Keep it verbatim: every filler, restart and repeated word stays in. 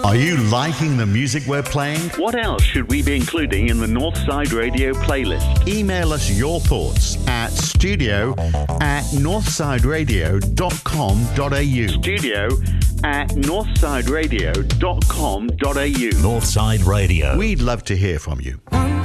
Are you liking the music we're playing? What else should we be including in the Northside Radio playlist? Email us your thoughts at studio at northsideradio dot com dot a u. Studio at northsideradio dot com dot a u. Northside Radio. We'd love to hear from you. One